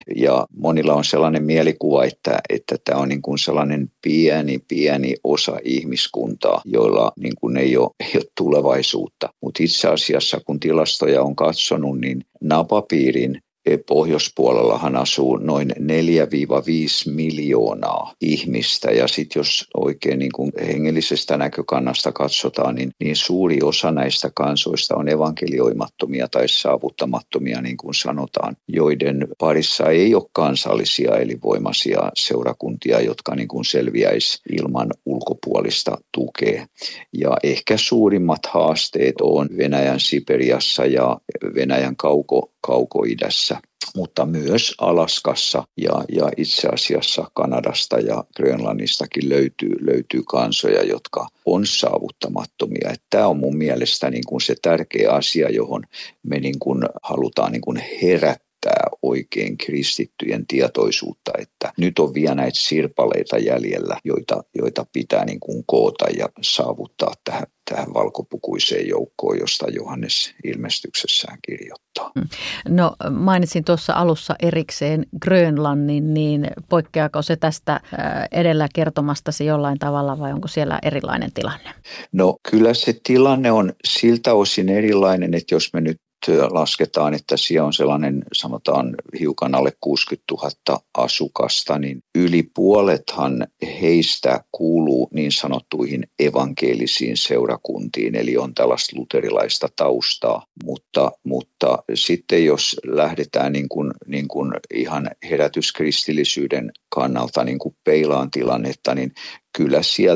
Ja monilla on sellainen mielikuva, että tämä on niin kuin sellainen pieni osa ihmiskuntaa, joilla niin kuin ei ole tulevaisuutta. Mutta itse asiassa, kun tilastoja on katsonut, niin napapiirin pohjoispuolellahan asuu noin 4-5 miljoonaa ihmistä, ja sitten jos oikein niin kuin hengellisestä näkökannasta katsotaan, niin suuri osa näistä kansoista on evankelioimattomia tai saavuttamattomia, niin kuin sanotaan, joiden parissa ei ole kansallisia elinvoimaisia seurakuntia, jotka niin kuin selviäisi ilman ulkopuolista tukea. Ja ehkä suurimmat haasteet on Venäjän Siperiassa ja Venäjän kaukoidässä, mutta myös Alaskassa ja itse asiassa Kanadasta ja Grönlannistakin löytyy kansoja, jotka on saavuttamattomia. Tämä on mun mielestä niin kuin se tärkeä asia, johon me niin kuin halutaan niin kuin herättää oikein kristittyjen tietoisuutta, että nyt on vielä näitä sirpaleita jäljellä, joita pitää niin kuin koota ja saavuttaa tähän valkopukuiseen joukkoon, josta Johannes ilmestyksessään kirjoittaa. No mainitsin tuossa alussa erikseen Grönlannin, niin poikkeaako se tästä edellä kertomastasi jollain tavalla vai onko siellä erilainen tilanne? No kyllä se tilanne on siltä osin erilainen, että jos me nyt lasketaan, että siellä on sellainen, sanotaan hiukan alle 60 000 asukasta, niin yli puolethan heistä kuuluu niin sanottuihin evankelisiin seurakuntiin, eli on tällaista luterilaista taustaa, mutta sitten jos lähdetään niin kuin ihan herätyskristillisyyden kannalta niin kuin peilaan tilannetta, niin kyllä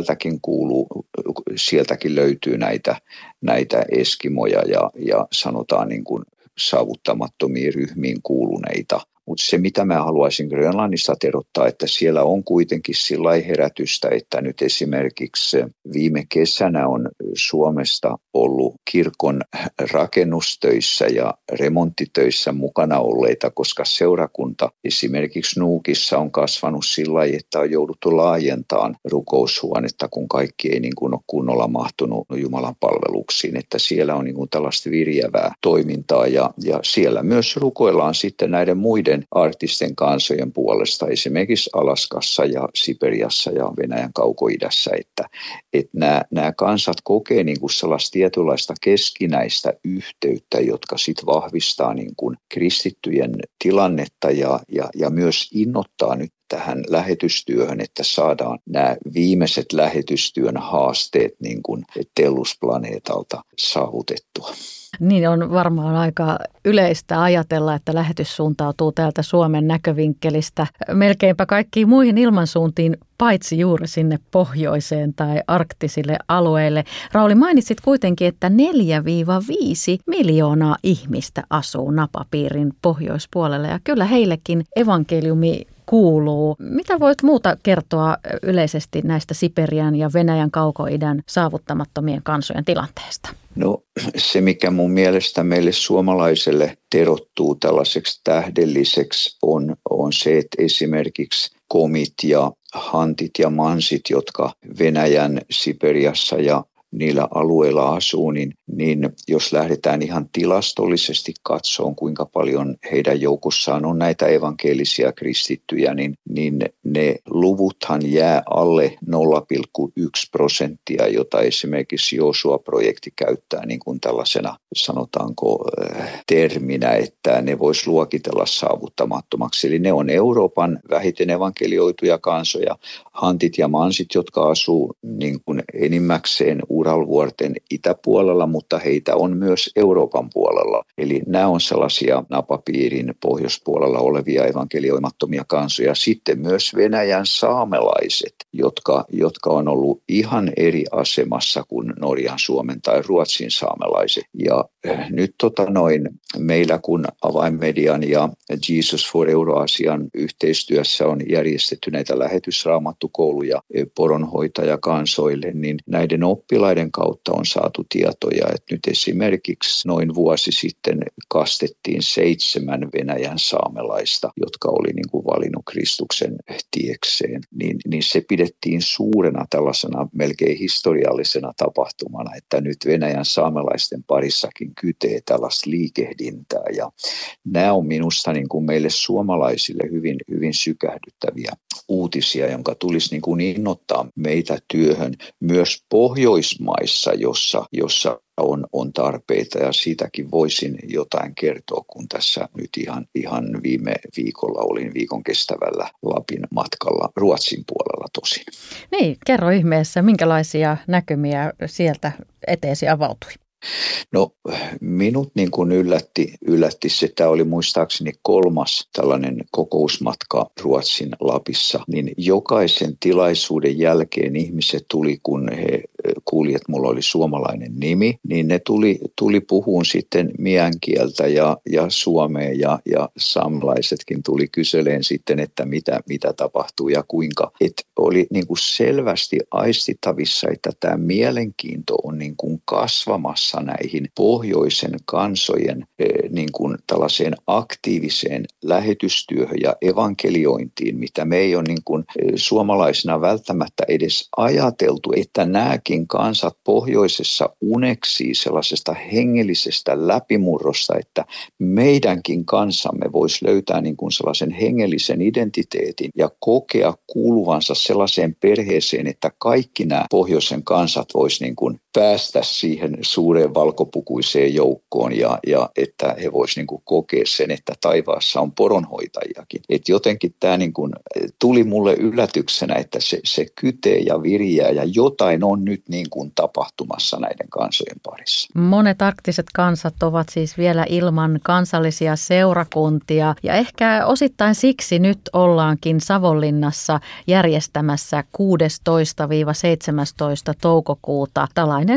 sieltäkin löytyy näitä eskimoja ja sanotaan niin kuin saavuttamattomiin ryhmiin kuuluneita. Mutta se, mitä mä haluaisin Grönlannista terottaa, että siellä on kuitenkin sillä herätystä, että nyt esimerkiksi viime kesänä on Suomesta ollut kirkon rakennustöissä ja remonttitöissä mukana olleita, koska seurakunta esimerkiksi Nuukissa on kasvanut sillä lailla, että on jouduttu laajentamaan rukoushuonetta, kun kaikki ei niin kuin ole kunnolla mahtunut Jumalan palveluksiin, että siellä on niin kuin tällaista virjävää toimintaa ja siellä myös rukoillaan sitten näiden muiden arktisten kansojen puolesta, esimerkiksi Alaskassa ja Siperiassa ja Venäjän kaukoidässä, että nämä kansat kokee niin kuin sellaista tietynlaista keskinäistä yhteyttä, jotka sitten vahvistaa niin kuin kristittyjen tilannetta ja myös innoittaa nyt tähän lähetystyöhön, että saadaan nämä viimeiset lähetystyön haasteet niin kuin Tellus-planeetalta saavutettua. Niin on varmaan aika yleistä ajatella, että lähetys suuntautuu täältä Suomen näkövinkkelistä melkeinpä kaikkiin muihin ilmansuuntiin, paitsi juuri sinne pohjoiseen tai arktisille alueille. Rauli, mainitsit kuitenkin, että 4-5 miljoonaa ihmistä asuu napapiirin pohjoispuolella ja kyllä heillekin evankeliumi kuuluu. Mitä voit muuta kertoa yleisesti näistä Siperian ja Venäjän kaukoidän saavuttamattomien kansojen tilanteesta? No se, mikä mun mielestä meille suomalaiselle terottuu tällaiseksi tähdelliseksi, on se, että esimerkiksi komit ja hantit ja mansit, jotka Venäjän Siperiassa ja niillä alueilla asuu, niin jos lähdetään ihan tilastollisesti katsomaan, kuinka paljon heidän joukossaan on näitä evankelisia kristittyjä, niin ne luvuthan jää alle 0,1%, jota esimerkiksi Joosua-projekti käyttää niin kuin tällaisena, sanotaanko, terminä, että ne vois luokitella saavuttamattomaksi. Eli ne on Euroopan vähiten evankelioituja kansoja, hantit ja mansit, jotka asuu niin kuin enimmäkseen Uralvuorten itäpuolella, mutta heitä on myös Euroopan puolella. Eli nämä on sellaisia napapiirin pohjoispuolella olevia evankelioimattomia kansoja. Sitten myös Venäjän saamelaiset, jotka on ollut ihan eri asemassa kuin Norjan, Suomen tai Ruotsin saamelaiset. Ja nyt meillä kun Avainmedian ja Jesus for Euroasian yhteistyössä on järjestetty näitä lähetysraamattukouluja poronhoitajakansoille, niin näiden oppilaiden sotilaiden kautta on saatu tietoja, että nyt esimerkiksi noin vuosi sitten kastettiin 7 Venäjän saamelaista, jotka oli niin kuin valinnut Kristuksen tiekseen, niin se pidettiin suurena tällaisena melkein historiallisena tapahtumana, että nyt Venäjän saamelaisten parissakin kytee tällaista liikehdintää. Ja nämä on minusta niin kuin meille suomalaisille hyvin, hyvin sykähdyttäviä uutisia, jonka tulisi niin kuin innoittaa meitä työhön myös Pohjoismaissa, jossa on tarpeita, ja siitäkin voisin jotain kertoa, kun tässä nyt ihan viime viikolla olin viikon kestävällä Lapin matkalla Ruotsin puolella tosin. Niin, kerro ihmeessä, minkälaisia näkymiä sieltä eteesi avautui? No minut niin kuin yllätti se, tämä oli muistaakseni 3. tällainen kokousmatka Ruotsin Lapissa, niin jokaisen tilaisuuden jälkeen ihmiset tuli, kun he kuuli, että mulla oli suomalainen nimi, niin ne tuli puhuun sitten miänkieltä ja suomea ja saamelaisetkin tuli kyseleen sitten, että mitä tapahtuu ja kuinka. Että oli niin kuin selvästi aistittavissa, että tämä mielenkiinto on niin kuin kasvamassa näihin pohjoisen kansojen niin kuin tällaiseen aktiiviseen lähetystyöhön ja evankeliointiin, mitä me ei ole niin kuin suomalaisina välttämättä edes ajateltu, että nämäkin kansat pohjoisessa uneksii sellaisesta hengellisestä läpimurrosta, että meidänkin kansamme voisi löytää niin kuin sellaisen hengellisen identiteetin ja kokea kuuluvansa sellaiseen perheeseen, että kaikki nämä pohjoisen kansat voisi niin kuin päästä siihen suureen valkopukuiseen joukkoon ja että he voisivat niin kuin kokea sen, että taivaassa on poronhoitajiakin. Et jotenkin tämä niin kuin tuli mulle yllätyksenä, että se kytee ja viriää ja jotain on nyt niin kuin tapahtumassa näiden kansojen parissa. Monet arktiset kansat ovat siis vielä ilman kansallisia seurakuntia ja ehkä osittain siksi nyt ollaankin Savonlinnassa järjestämässä 16-17 toukokuuta tällainen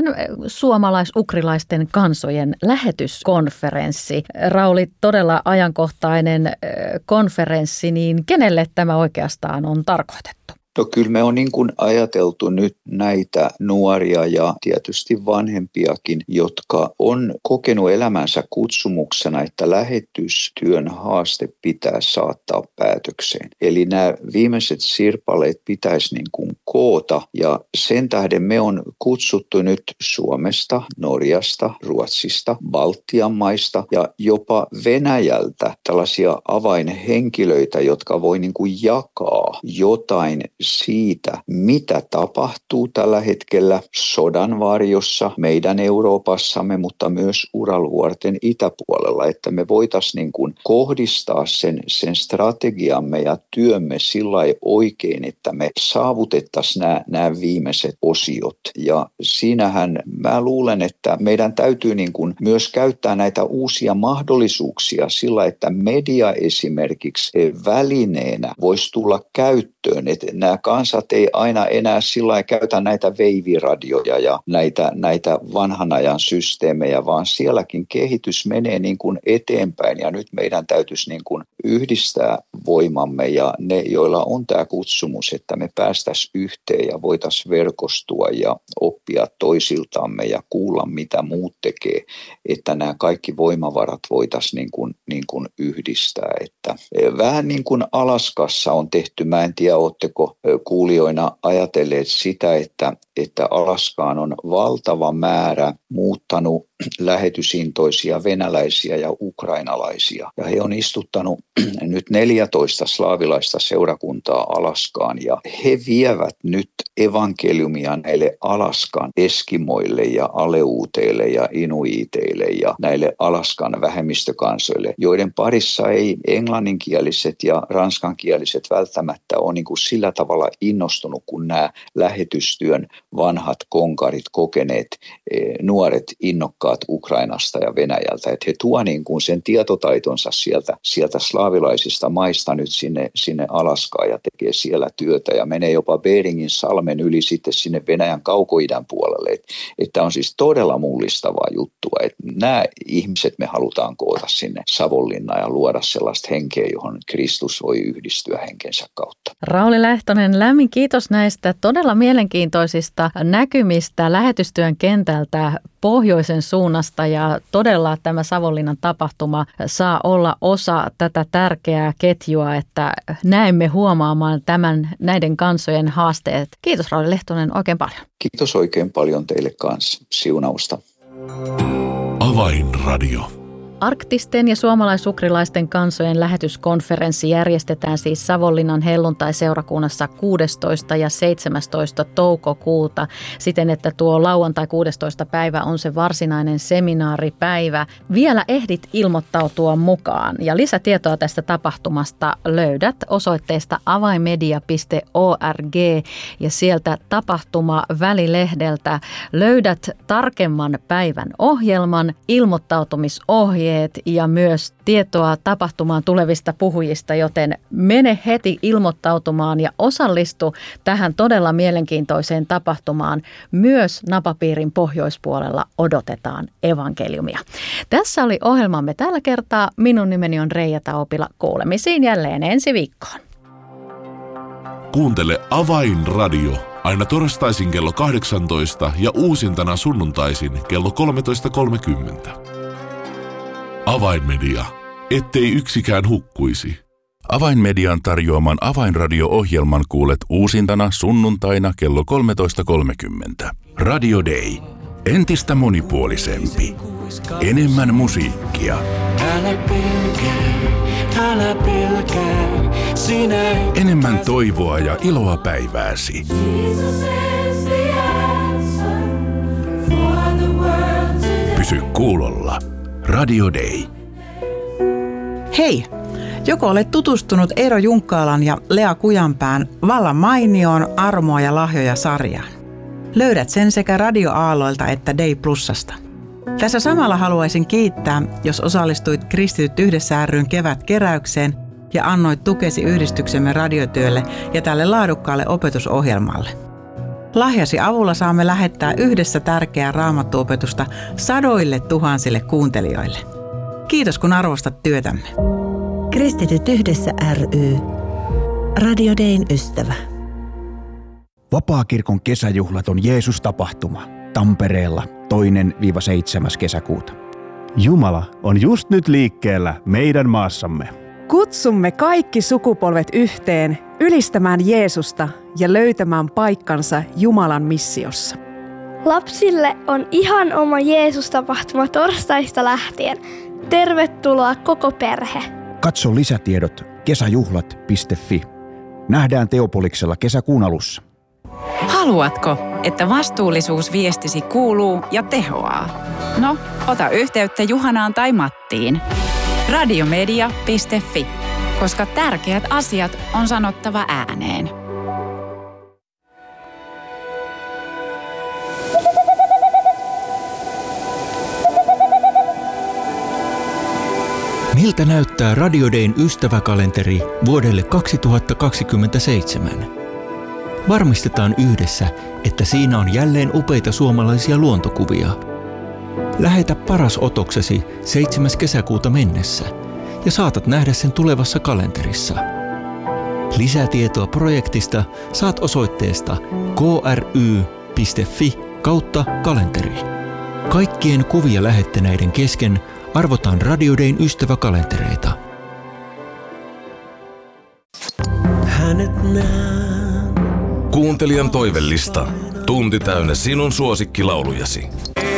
suomalais-ukrilaisten kansojen lähetyskonferenssi. Rauli, todella ajankohtainen konferenssi, niin kenelle tämä oikeastaan on tarkoitettu? No kyllä me on niin kuin ajateltu nyt näitä nuoria ja tietysti vanhempiakin, jotka on kokenut elämänsä kutsumuksena, että lähetystyön haaste pitää saattaa päätökseen. Eli nämä viimeiset sirpaleet pitäisi niin kuin koota ja sen tähden me on kutsuttu nyt Suomesta, Norjasta, Ruotsista, Baltian maista ja jopa Venäjältä tällaisia avainhenkilöitä, jotka voi niin kuin jakaa jotain siitä, mitä tapahtuu tällä hetkellä sodan varjossa meidän Euroopassamme, mutta myös Uralvuorten itäpuolella, että me voitaisiin niin kuin kohdistaa sen strategiamme ja työmme sillä lailla oikein, että me saavutettaisiin nämä viimeiset osiot. Ja siinähän mä luulen, että meidän täytyy niin kuin myös käyttää näitä uusia mahdollisuuksia sillä, että media esimerkiksi välineenä voisi tulla käyttöön, että nämä kansat ei aina enää sillä lailla käytä näitä veiviradioja ja näitä vanhan ajan systeemejä, vaan sielläkin kehitys menee niin kuin eteenpäin ja nyt meidän täytyisi niin kuin yhdistää voimamme ja ne, joilla on tämä kutsumus, että me päästäisiin yhteen ja voitaisiin verkostua ja oppia toisiltamme ja kuulla, mitä muut tekee, että nämä kaikki voimavarat voitaisiin niin kuin yhdistää. Että vähän niin kuin Alaskassa on tehty, mä en tiedä, ootteko kuulijoina ajatelleet sitä, että Alaskaan on valtava määrä muuttanut lähetysintoisia venäläisiä ja ukrainalaisia. Ja he on istuttanut nyt 14 slaavilaista seurakuntaa Alaskaan ja he vievät nyt evankeliumia näille Alaskan eskimoille ja aleuuteille ja inuiteille ja näille Alaskan vähemmistökansoille, joiden parissa ei englanninkieliset ja ranskankieliset välttämättä ole niin kuin sillä tavalla innostunut kuin nämä lähetystyön vanhat konkarit, kokeneet nuoret innokkaat Ukrainasta ja Venäjältä, että he tuovat niin kuin sen tietotaitonsa sieltä slaavilaisista maista nyt sinne Alaskaan ja tekee siellä työtä ja menee jopa Beringin salmen yli sitten sinne Venäjän kaukoidän puolelle. Että on siis todella mullistavaa juttua, että nämä ihmiset me halutaan koota sinne Savonlinnaan ja luoda sellaista henkeä, johon Kristus voi yhdistyä henkensä kautta. Rauli Lehtonen, lämmin kiitos näistä todella mielenkiintoisista uutta näkymistä lähetystyön kentältä pohjoisen suunnasta ja todella tämä Savonlinnan tapahtuma saa olla osa tätä tärkeää ketjua, että näemme huomaamaan näiden kansojen haasteet. Kiitos Rauli Lehtonen oikein paljon. Kiitos oikein paljon teille kanssa. Siunausta. Avainradio. Arktisten ja suomalais-ukrilaisten kansojen lähetyskonferenssi järjestetään siis Savonlinnan helluntai-seurakunnassa 16. ja 17. toukokuuta siten, että tuo lauantai 16. päivä on se varsinainen seminaaripäivä. Vielä ehdit ilmoittautua mukaan ja lisätietoa tästä tapahtumasta löydät osoitteesta avainmedia.org ja sieltä tapahtuma-välilehdeltä löydät tarkemman päivän ohjelman, ilmoittautumisohjeet ja myös tietoa tapahtumaan tulevista puhujista, joten mene heti ilmoittautumaan ja osallistu tähän todella mielenkiintoiseen tapahtumaan. Myös napapiirin pohjoispuolella odotetaan evankeliumia. Tässä oli ohjelmamme tällä kertaa. Minun nimeni on Reija Taupila. Kuulemisiin jälleen ensi viikkoon. Kuuntele Avainradio aina torstaisin kello 18 ja uusintana sunnuntaisin kello 13.30. Avainmedia, ettei yksikään hukkuisi. Avainmedian tarjoaman Avainradio-ohjelman kuulet uusintana sunnuntaina kello 13.30. Radio Day. Entistä monipuolisempi. Enemmän musiikkia. Älä pelkää, enemmän toivoa ja iloa päivääsi. Pysy kuulolla. Radio Day. Hei! Joko olet tutustunut Eero Junkkaalan ja Lea Kujanpään Vallan mainioon armoa ja lahjoja -sarjaan? Löydät sen sekä Radio Aalloilta että Day Plusasta. Tässä samalla haluaisin kiittää, jos osallistuit Kristityt yhdessä ry:n kevätkeräykseen ja annoit tukesi yhdistyksemme radiotyölle ja tälle laadukkaalle opetusohjelmalle. Lahjasi avulla saamme lähettää yhdessä tärkeää raamattuopetusta sadoille tuhansille kuuntelijoille. Kiitos kun arvostat työtämme. Kristityt yhdessä ry. Radio Dayn ystävä. Vapaakirkon kesäjuhlat on Jeesus-tapahtuma Tampereella 2.–7. kesäkuuta. Jumala on just nyt liikkeellä meidän maassamme. Kutsumme kaikki sukupolvet yhteen ylistämään Jeesusta ja löytämään paikkansa Jumalan missiossa. Lapsille on ihan oma Jeesus-tapahtuma torstaista lähtien. Tervetuloa koko perhe. Katso lisätiedot kesäjuhlat.fi. Nähdään Teopoliksella kesäkuun alussa. Haluatko, että vastuullisuusviestisi kuuluu ja tehoaa? No, ota yhteyttä Juhanaan tai Mattiin. Radiomedia.fi, koska tärkeät asiat on sanottava ääneen. Miltä näyttää Radio Dayn ystäväkalenteri vuodelle 2027? Varmistetaan yhdessä, että siinä on jälleen upeita suomalaisia luontokuvia. Lähetä paras otoksesi 7. kesäkuuta mennessä ja saatat nähdä sen tulevassa kalenterissa. Lisätietoa projektista saat osoitteesta kry.fi/kalenteri. Kaikkien kuvia lähettäneiden kesken arvotaan Radio Dayn ystäväkalentereita. Kuuntelijan toivellista. Tunti täynnä sinun suosikkilaulujasi.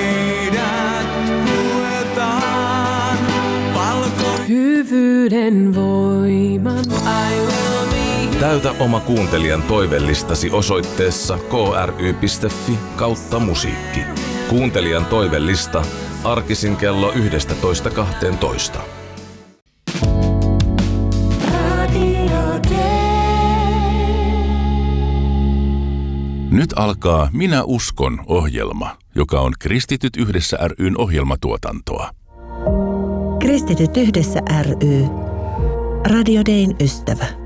Hyvyyden voiman. Täytä oma kuuntelijan toivellistasi osoitteessa kry.fi/musiikki. Kuuntelijan toivellista arkisin kello 11.12. Nyt alkaa Minä uskon -ohjelma, joka on Kristityt yhdessä ry:n ohjelmatuotantoa. Kristityt yhdessä ry. Radio Dayn ystävä.